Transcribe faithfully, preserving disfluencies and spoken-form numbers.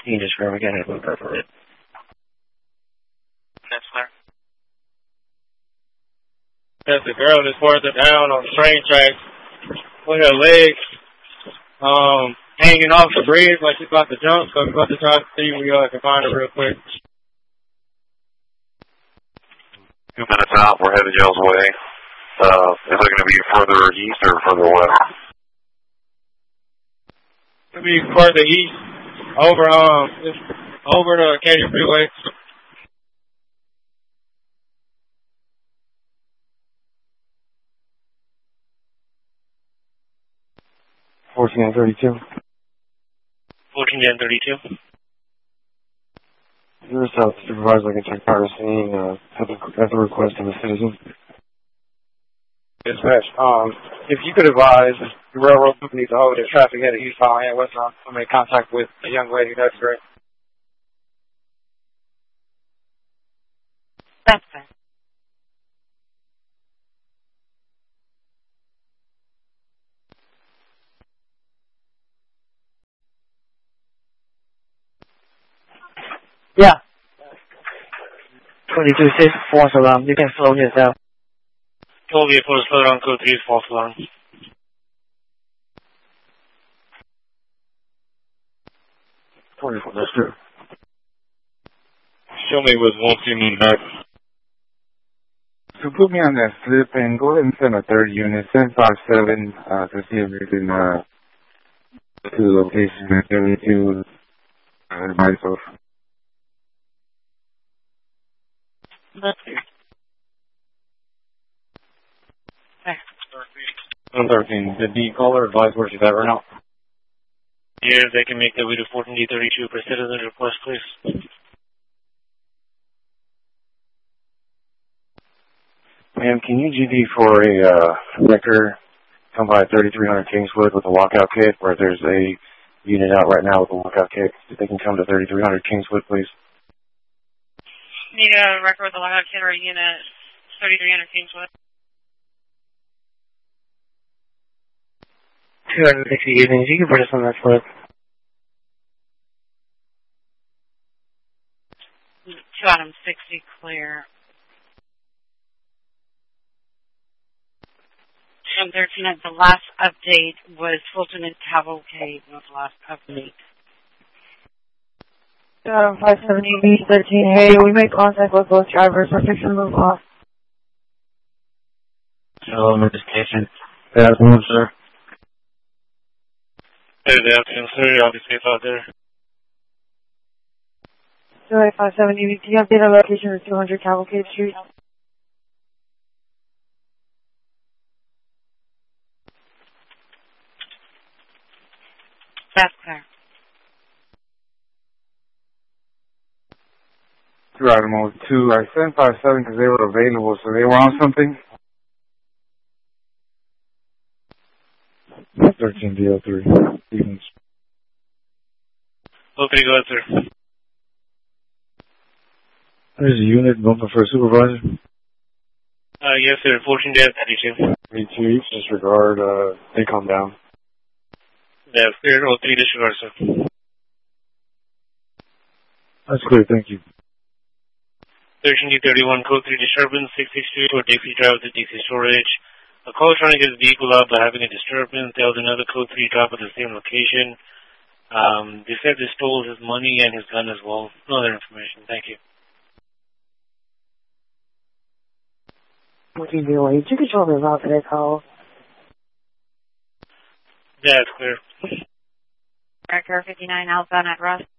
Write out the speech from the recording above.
Can you just confirm again and move for it? That's clear. That's the girl that's further down on the train tracks with her legs um, hanging off the bridge like she's about to jump. So we're about to try to see if we uh, can find her real quick. Two minutes out, we're headed y'all's way. Uh, is it going to be further east or further west? It'll be further east, over um, over the Acadia Freeway. fourteen and thirty-two. fourteen and thirty-two. You're a South Supervisor, I can check prior scene uh, at, the, at the request of a citizen. Dispatch. Um, if you could advise the railroad company to hold their traffic headed eastbound and westbound, I made contact with a young lady, that's great. That's fine. Yeah. twenty-two six, false alarm. You can slow this down. twelve for slow down, code three is false alarm. twenty-four, that's true. Show me with one two minute back. So put me on that slip and go ahead and send a third unit, seven five seven, uh, to see if we can, uh, go to the location at seventy-two, uh, myself. That's good. one thirteen, did the caller advise where she's at right now? Here, they can make their way to fourteen D thirty-two per citizen request, please. Ma'am, can you G D for a uh, wrecker come by thirty-three hundred Kingswood with a lockout kit, where there's a unit out right now with a lockout kit? If they can come to thirty-three hundred Kingswood, please. Need a record with a lockout kit or a unit thirty-three hundred Kingswood. two hundred sixty evenings. You can put us on that slip. Two out of sixty clear. two thirteen, the last update was Fulton and Cavalcade was the last update. Um, five seventy B thirteen. Hey, we made contact with both drivers. We're fixing to move off. Hello, Mister Station. Good afternoon, sir. Hey, good afternoon, sir. I'll be safe out there. two eight five seventy B, do you have data location of two hundred Cavalcade Street? That's clear. Two out of them, two, I sent five seven because they were available, so they were on something. thirteen D L three. Evenings. Okay, go ahead, sir. There's a unit bumping for a supervisor. Uh, yes, sir. fourteen D thirty-two. Me too. You can disregard. Uh, they calm down. That's clear. Oh, three disregard, sir. That's clear. Thank you. thirteen D thirty-one, code three disturbance, six six two for Dixie Drive to Dixie Storage. A caller trying to get his vehicle out by having a disturbance. There was another code three drop at the same location. Um, they said they stole his money and his gun as well. No other information. Thank you. What are you doing? You control the route for that call. Yeah, it's clear. America fifty-nine outbound at Russ.